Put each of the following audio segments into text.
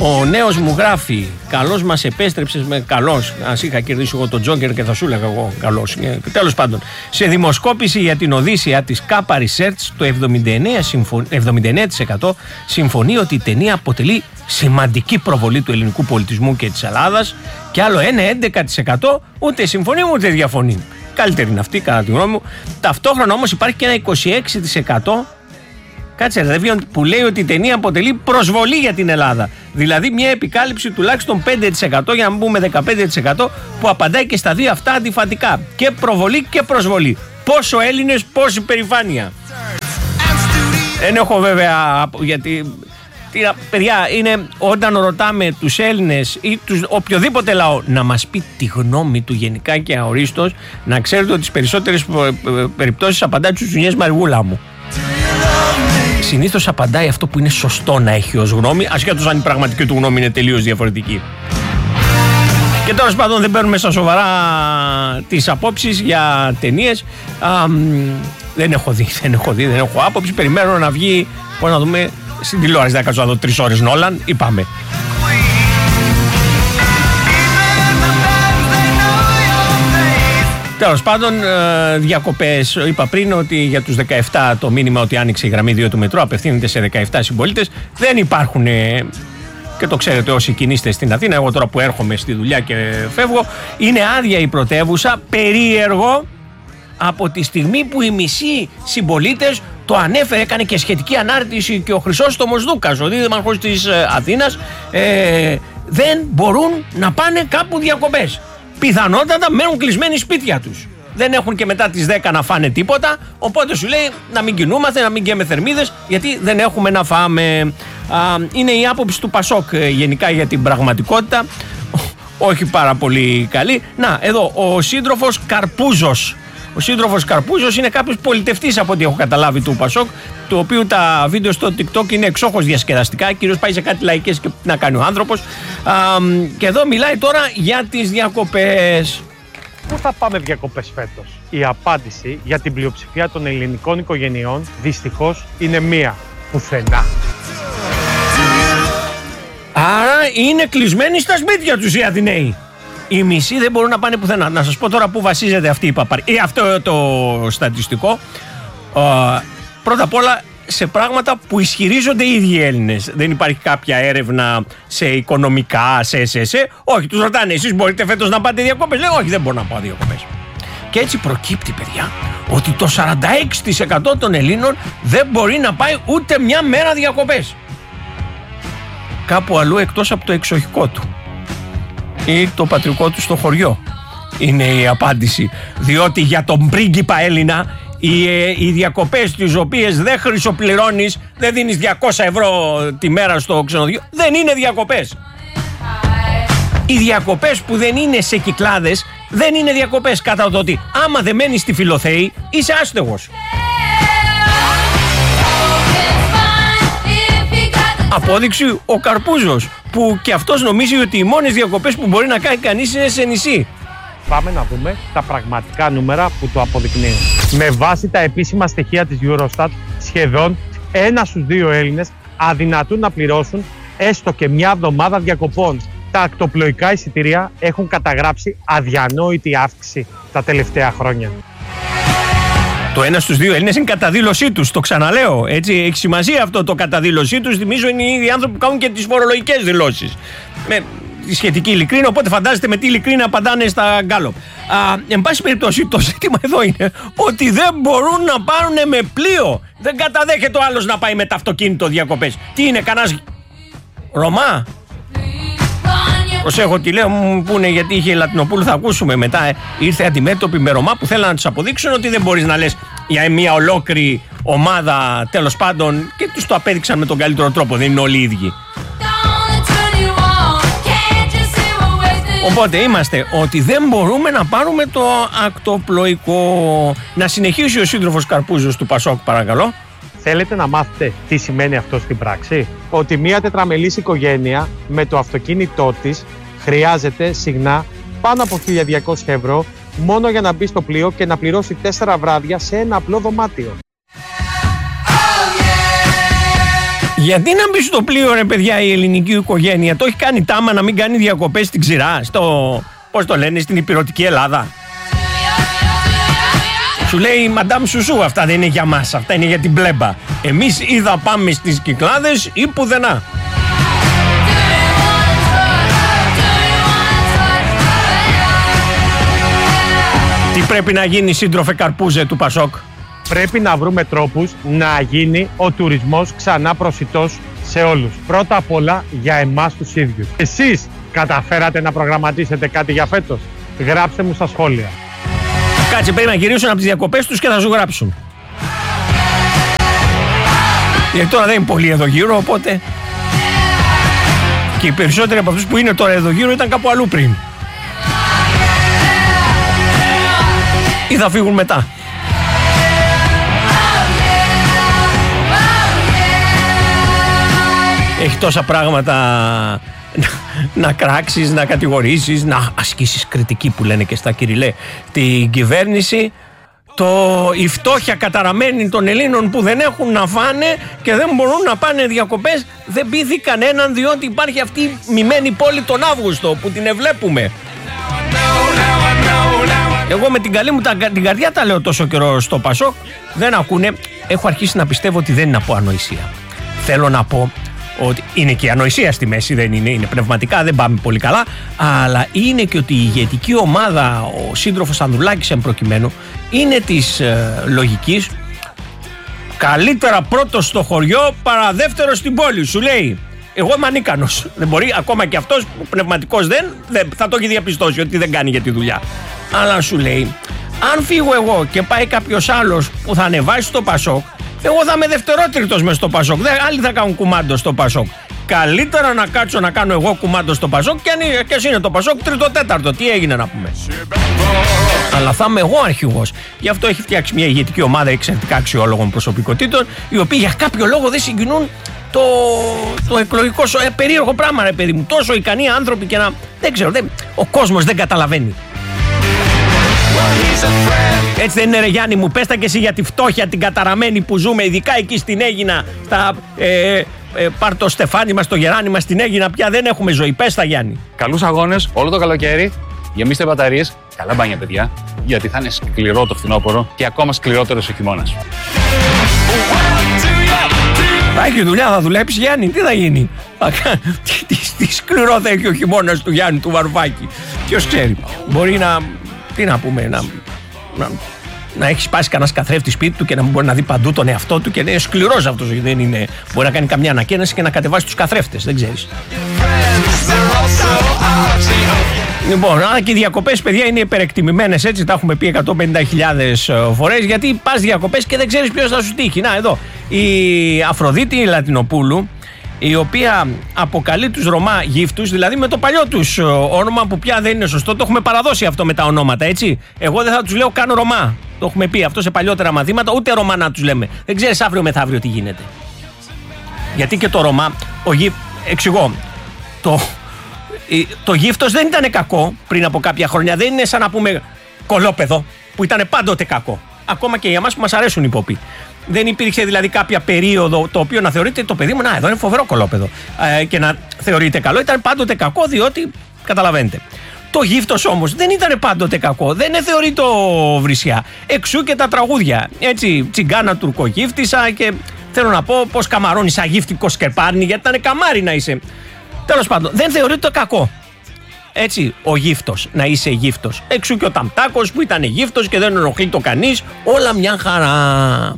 Ο νέος μου γράφει: καλώς μας επέστρεψες με καλώς. Ας είχα κερδίσει εγώ τον Τζόκερ και θα σου έλεγα εγώ καλώς. Τέλος πάντων, σε δημοσκόπηση για την Οδύσσεια της Kappa Research, το 79% συμφωνεί ότι η ταινία αποτελεί σημαντική προβολή του ελληνικού πολιτισμού και της Ελλάδας, και άλλο ένα 11% ούτε συμφωνεί ούτε διαφωνεί. Καλύτερη είναι αυτή, κατά τη γνώμη μου. Ταυτόχρονα όμως υπάρχει και ένα 26%. Κάτσε ρε, που λέει ότι η ταινία αποτελεί προσβολή για την Ελλάδα. Δηλαδή μια επικάλυψη τουλάχιστον 5%, για να μην πούμε 15%, που απαντάει και στα δύο αυτά αντιφατικά. Και προβολή και προσβολή. Πόσο Έλληνες, πόση περηφάνεια. Δεν έχω βέβαια, γιατί παιδιά, είναι όταν ρωτάμε τους Έλληνες ή οποιοδήποτε λαό να μας πει τη γνώμη του γενικά και αορίστως, να ξέρετε ότι τις περισσότερες περιπτώσεις απαντάει τους Τσουνιές Μαργούλα μου. Συνήθως απαντάει αυτό που είναι σωστό να έχει ως γνώμη, ασχέτως αν η πραγματική του γνώμη είναι τελείως διαφορετική. Και τέλος πάντων δεν παίρνουμε στα σοβαρά τις απόψεις για ταινίες. Δεν έχω δει, δεν έχω άποψη. Περιμένω να βγει, πώς να δούμε, στην τηλεόραση. Δεν θα κάτσω να δω 3 ώρες Νόλαν, είπαμε. Τέλος πάντων, διακοπές. Είπα πριν ότι για τους 17 το μήνυμα ότι άνοιξε η γραμμή 2 του μετρό απευθύνεται σε 17 συμπολίτες. Δεν υπάρχουν, και το ξέρετε όσοι κινείστε στην Αθήνα, εγώ τώρα που έρχομαι στη δουλειά και φεύγω, είναι άδεια η πρωτεύουσα, περίεργο, από τη στιγμή που οι μισοί συμπολίτες το ανέφερε, έκανε και σχετική ανάρτηση και ο Χρυσόστομος Δούκας, ο δήμαρχος της Αθήνας, δεν μπορούν να πάνε κάπου διακοπές. Πιθανότατα μένουν κλεισμένοι σπίτια τους. Δεν έχουν και μετά τις 10 να φάνε τίποτα. Οπότε σου λέει να μην κινούμαστε, να μην καίμε θερμίδες, γιατί δεν έχουμε να φάμε. Είναι η άποψη του Πασόκ γενικά για την πραγματικότητα. Όχι πάρα πολύ καλή. Να, εδώ ο σύντροφος Καρπούζος. Ο σύντροφος Καρπούζος είναι κάποιος πολιτευτής, από ό,τι έχω καταλάβει, του Πασόκ, του οποίου τα βίντεο στο TikTok είναι εξόχως διασκεδαστικά, κυρίως πάει σε κάτι λαϊκές και να κάνει ο άνθρωπος. Και εδώ μιλάει τώρα για τις διακοπές. Πού θα πάμε διακοπές φέτος? Η απάντηση για την πλειοψηφία των ελληνικών οικογενειών δυστυχώς είναι μία: πουθενά. Άρα είναι κλεισμένοι στα σπίτια τους οι Αθηναίοι. Οι μισοί δεν μπορούν να πάνε πουθενά. Να σας πω τώρα πού βασίζεται αυτή η παπαρή. Αυτό το στατιστικό. Πρώτα απ' όλα σε πράγματα που ισχυρίζονται οι ίδιοι Έλληνες. Δεν υπάρχει κάποια έρευνα σε οικονομικά, σε. Όχι, τους ρωτάνε, εσείς μπορείτε φέτος να πάτε διακοπές? Λέει, όχι, δεν μπορώ να πάω διακοπές. Και έτσι προκύπτει, παιδιά, ότι το 46% των Ελλήνων δεν μπορεί να πάει ούτε μια μέρα διακοπές. Κάπου αλλού εκτός από το εξοχικό του ή το πατρικό του στο χωριό είναι η απάντηση. Διότι για τον πρίγκιπα Έλληνα οι διακοπές τις οποίες δεν χρυσοπληρώνεις, δεν δίνεις 200 ευρώ τη μέρα στο ξενοδοχείο, δεν είναι διακοπές. Οι διακοπές που δεν είναι σε Κυκλάδες δεν είναι διακοπές, κατά το ότι άμα δεν μένεις στη Φιλοθέη είσαι άστεγος. Απόδειξη ο Καρπούζος, που και αυτός νομίζει ότι οι μόνες διακοπές που μπορεί να κάνει κανείς είναι σε νησί. Πάμε να δούμε τα πραγματικά νούμερα που το αποδεικνύουν. Με βάση τα επίσημα στοιχεία της Eurostat, σχεδόν 1 στους 2 Έλληνες αδυνατούν να πληρώσουν έστω και μια εβδομάδα διακοπών. Τα ακτοπλοϊκά εισιτήρια έχουν καταγράψει αδιανόητη αύξηση τα τελευταία χρόνια. Το 1 στους 2 Έλληνες είναι καταδήλωσή τους, το ξαναλέω. Έτσι, έχει σημασία αυτό το καταδήλωσή τους. Θυμίζω είναι οι ίδιοι άνθρωποι που κάνουν και τις φορολογικές δηλώσεις. Με τη σχετική ειλικρίνεια, οπότε φαντάζεστε με τι ειλικρίνεια απαντάνε στα γκάλοπ. Εν πάση περιπτώσει, το ζήτημα εδώ είναι ότι δεν μπορούν να πάρουν με πλοίο. Δεν καταδέχεται ο άλλος να πάει με το αυτοκίνητο διακοπές. Τι είναι, κανένας Ρωμά? Προσέχω τι λέω, μου πούνε γιατί είχε Λατινοπούλου, θα ακούσουμε μετά. Ήρθε αντιμέτωπη με Ρωμά που θέλουν να τους αποδείξουν ότι δεν μπορείς να λες για μια ολόκληρη ομάδα, τέλος πάντων, και τους το απέδειξαν με τον καλύτερο τρόπο. Δεν είναι όλοι οι ίδιοι. Οπότε είμαστε ότι δεν μπορούμε να πάρουμε το ακτοπλοϊκό. Να συνεχίσει ο σύντροφος Καρπούζος του Πασόκ, παρακαλώ. Θέλετε να μάθετε τι σημαίνει αυτό στην πράξη? Ότι μια τετραμελής οικογένεια με το αυτοκίνητό της χρειάζεται συχνά πάνω από 1.200 ευρώ μόνο για να μπει στο πλοίο και να πληρώσει 4 βράδια σε ένα απλό δωμάτιο. Γιατί να μπει στο πλοίο, ρε παιδιά, η ελληνική οικογένεια? Το έχει κάνει τάμα να μην κάνει διακοπές στην ξηρά, πώς το λένε, στην υπηρετική Ελλάδα. Σου λέει Μαντάμ Σουσού, αυτά δεν είναι για μας, αυτά είναι για την πλέμπα. Εμείς ή θα πάμε στις Κυκλάδες ή πουδενά. Τι πρέπει να γίνει, σύντροφε Καρπούζε του Πασόκ? Πρέπει να βρούμε τρόπους να γίνει ο τουρισμός ξανά προσιτός σε όλους. Πρώτα απ' όλα για εμάς τους ίδιους. Εσείς καταφέρατε να προγραμματίσετε κάτι για φέτος? Γράψτε μου στα σχόλια. Κάτσε, πρέπει να γυρίσουν από τις διακοπές τους και θα σου γράψουν. Γιατί τώρα δεν είναι πολλοί εδώ γύρω, οπότε... Και οι περισσότεροι από αυτούς που είναι τώρα εδώ γύρω ήταν κάπου αλλού πριν. Ή θα φύγουν μετά. Έχει τόσα πράγματα να κράξεις, να κατηγορήσεις, να ασκήσεις κριτική που λένε και στα Κυριλέ την κυβέρνηση. Η φτώχεια καταραμένη των Ελλήνων που δεν έχουν να φάνε και δεν μπορούν να πάνε διακοπές, δεν πείθει κανέναν, διότι υπάρχει αυτή η μειμένη πόλη τον Αύγουστο που την ευλέπουμε. Εγώ με την καλή μου την καρδιά τα λέω τόσο καιρό στο Πασόκ, δεν ακούνε. Έχω αρχίσει να πιστεύω ότι δεν είναι από ανοησία. Θέλω να πω ότι είναι και η ανοησία στη μέση, δεν είναι πνευματικά, δεν πάμε πολύ καλά, αλλά είναι και ότι η ηγετική ομάδα, ο σύντροφος Ανδρουλάκης εν προκειμένου, είναι της λογικής καλύτερα πρώτος στο χωριό παρά δεύτερος στην πόλη. Σου λέει, εγώ είμαι ανίκανος, δεν μπορεί, ακόμα και αυτός που πνευματικός δεν θα το έχει διαπιστώσει ότι δεν κάνει για τη δουλειά, αλλά σου λέει, αν φύγω εγώ και πάει κάποιος άλλος που θα ανεβάσει το Πασόκ, εγώ θα είμαι δευτερότριτος μες στο Πασόκ. Άλλοι θα κάνουν κουμάντο στο Πασόκ. Καλύτερα να κάτσω να κάνω εγώ κουμάντο στο Πασόκ και ας είναι το Πασόκ τρίτο-τέταρτο. Τι έγινε να πούμε. Αλλά θα είμαι εγώ αρχηγός. Γι' αυτό έχει φτιάξει μια ηγετική ομάδα εξαιρετικά αξιόλογων προσωπικότητων, οι οποίοι για κάποιο λόγο δεν συγκινούν το εκλογικό περίεργο πράγμα, ρε παιδί μου. Τόσο ικανοί άνθρωποι και να. Δεν ξέρω, ο κόσμος δεν καταλαβαίνει. Έτσι δεν είναι, ρε Γιάννη μου? Πες τα και εσύ για τη φτώχεια την καταραμένη που ζούμε, ειδικά εκεί στην Αίγινα, πάρ' το στεφάνι μας, το γεράνι μας στην Αίγινα, πια δεν έχουμε ζωή. Πες τα, Γιάννη. Καλούς αγώνες όλο το καλοκαίρι, γεμίστε μπαταρίες, καλά μπάνια παιδιά, γιατί θα είναι σκληρό το φθινόπωρο και ακόμα σκληρότερος ο χειμώνας. Πάει και δουλειά, θα δουλέψεις, Γιάννη, τι θα γίνει? Τι σκληρό θα έχει ο χειμώνας του Γιάννη του Βαρουφάκη? Ποιος ξέρει, μπορεί να... Τι να πούμε, να έχει σπάσει κανένα καθρέφτη σπίτι του και να μην μπορεί να δει παντού τον εαυτό του και είναι σκληρός αυτός. Δεν είναι, μπορεί να κάνει καμιά ανακαίνιση και να κατεβάσει τους καθρέφτες, δεν ξέρεις. Λοιπόν, αλλά και οι διακοπές, παιδιά, είναι υπερεκτιμημένες, έτσι τα έχουμε πει 150.000 φορές, γιατί πας διακοπές και δεν ξέρεις ποιος θα σου τύχει. Να, εδώ, η Αφροδίτη Λατινοπούλου, η οποία αποκαλεί τους Ρωμά γύφτους, δηλαδή με το παλιό τους όνομα που πια δεν είναι σωστό. Το έχουμε παραδώσει αυτό με τα ονόματα, έτσι. Εγώ δεν θα τους λέω καν Ρωμά. Το έχουμε πει αυτό σε παλιότερα μαθήματα, ούτε Ρωμά να τους λέμε. Δεν ξέρεις αύριο μεθαύριο τι γίνεται. Γιατί και το Ρωμά, εξηγώ, το γύφτος δεν ήταν κακό πριν από κάποια χρόνια. Δεν είναι σαν να πούμε κολόπεδο που ήταν πάντοτε κακό. Ακόμα και για εμάς που μας αρέσουν οι ποποί. Δεν υπήρξε δηλαδή κάποια περίοδο το οποίο να θεωρείται το παιδί μου, να, εδώ είναι φοβερό κολόπεδο, και να θεωρείται καλό. Ήταν πάντοτε κακό, διότι καταλαβαίνετε. Το γύφτος όμως δεν ήταν πάντοτε κακό, δεν θεωρείται βρισιά. Εξού και τα τραγούδια. Έτσι, τσιγκάνα τουρκογύφτησα και θέλω να πω πως καμαρώνεις αγύφτικο σκερπάρνι, γιατί ήταν καμάρι να είσαι. Τέλος πάντων, δεν θεωρείται κακό. Έτσι, ο γύφτος, να είσαι γύφτος. Εξού και ο Ταμτάκος που ήταν γύφτος και δεν ενοχλεί το κανείς, όλα μια χαρά.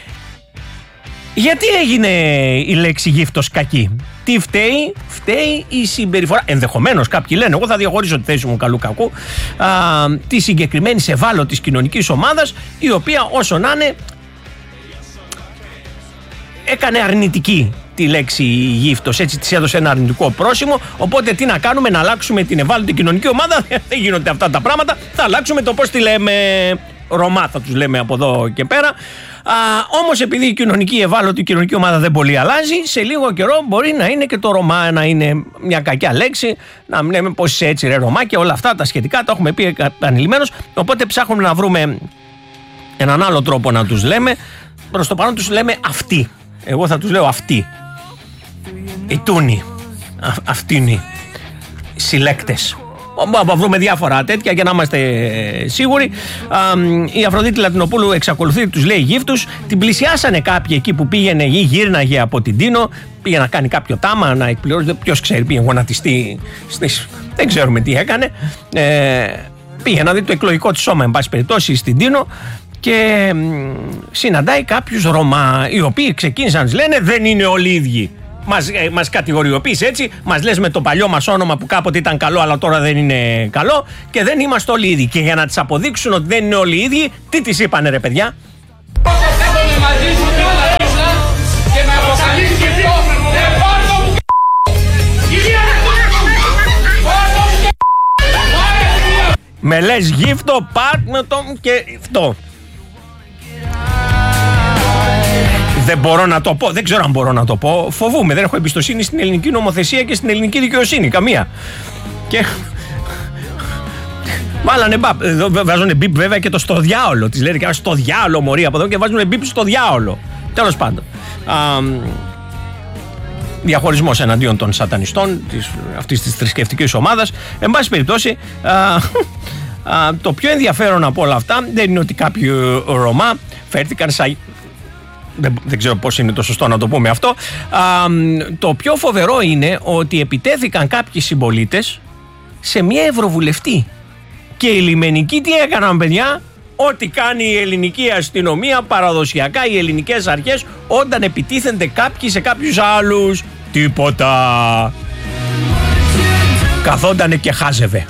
Γιατί έγινε η λέξη γύφτος κακή? Τι φταίει? Φταίει η συμπεριφορά. Ενδεχομένως κάποιοι λένε, εγώ θα διαχωρίσω τη θέση μου καλού κακού, τη συγκεκριμένη ευάλωτης κοινωνικής ομάδας, η οποία όσο να είναι έκανε αρνητική τη λέξη γύφτος, έτσι της έδωσε ένα αρνητικό πρόσημο. Οπότε τι να κάνουμε, να αλλάξουμε την ευάλωτη κοινωνική ομάδα? Δεν γίνονται αυτά τα πράγματα. Θα αλλάξουμε το πώς τη λέμε. Ρωμά θα τους λέμε από εδώ και πέρα. Όμως επειδή η κοινωνική ευάλωτη η κοινωνική ομάδα δεν πολύ αλλάζει, σε λίγο καιρό μπορεί να είναι και το Ρωμά να είναι μια κακιά λέξη, να λέμε πως είσαι έτσι ρε Ρωμά και όλα αυτά τα σχετικά, τα έχουμε πει επανειλημμένως. Οπότε ψάχνουμε να βρούμε έναν άλλο τρόπο να τους λέμε. Προς το παρόν τους λέμε αυτοί. Εγώ θα τους λέω αυτοί. οι Τούνοι, αυτοί είναι οι συλλέκτες. Θα βρούμε διάφορα τέτοια για να είμαστε σίγουροι. Η Αφροδίτη Λατινοπούλου εξακολουθεί, τους λέει γύφτους. Την πλησιάσανε κάποιοι εκεί που πήγαινε ή γύρναγε από την Τίνο. Πήγε να κάνει κάποιο τάμα, να εκπληρώσει. Ποιος ξέρει, πήγε γονατιστή. Δεν ξέρουμε τι έκανε. Πήγε να δει το εκλογικό της σώμα, εν πάση περιπτώσει, στην Τίνο. Και συναντάει κάποιους Ρωμά, οι οποίοι ξεκίνησαν να λένε δεν είναι όλοι ίδιοι. Μας κατηγοριοποιείς έτσι, μας λες με το παλιό μας όνομα που κάποτε ήταν καλό αλλά τώρα δεν είναι καλό και δεν είμαστε όλοι ίδιοι. Και για να τις αποδείξουν ότι δεν είναι όλοι ίδιοι, τι τις είπανε ρε παιδιά? Με λες γύφτο, πάρ' με το και αυτό. Δεν μπορώ να το πω, δεν ξέρω αν μπορώ να το πω. Φοβούμαι, δεν έχω εμπιστοσύνη στην ελληνική νομοθεσία και στην ελληνική δικαιοσύνη. Καμία. Και βάλανε μπαπ. Βάζουν μπιπ βέβαια και το στο διάολο. Τη λένε και στο διάολο μωρή από εδώ και βάζουν μπιπ στο διάολο. Τέλος πάντων. Διαχωρισμός εναντίον των σατανιστών αυτής της θρησκευτικής ομάδας. Εν πάση περιπτώσει, το πιο ενδιαφέρον από όλα αυτά δεν είναι ότι κάποιοι Ρωμά φέρθηκαν σαν. Δεν ξέρω πώς είναι το σωστό να το πούμε αυτό. Το πιο φοβερό είναι ότι επιτέθηκαν κάποιοι συμπολίτες σε μια ευρωβουλευτή. Και οι λιμενικοί τι έκαναν, παιδιά? Ό,τι κάνει η ελληνική αστυνομία παραδοσιακά, οι ελληνικές αρχές, όταν επιτίθενται κάποιοι σε κάποιους άλλους. Τίποτα. Καθόντανε και χάζευε.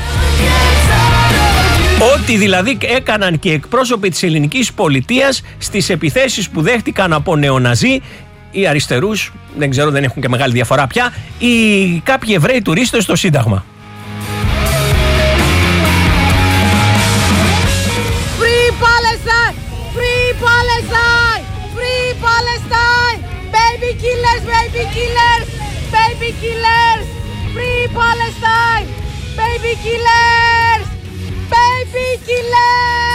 Ό,τι δηλαδή έκαναν και εκπρόσωποι της ελληνικής πολιτείας στις επιθέσεις που δέχτηκαν από νεοναζί ή αριστερούς, δεν ξέρω, δεν έχουν και μεγάλη διαφορά πια, ή κάποιοι Εβραίοι τουρίστες στο Σύνταγμα. Free Palestine! Free Palestine! Free Palestine! Baby killers! Baby killers! Baby killers! Free Palestine! Baby killers!